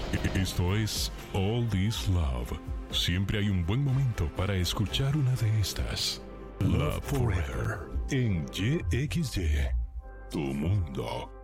Esto es All This Love. Siempre hay un buen momento para escuchar una de estas. Love Forever en YXY. Tu mundo.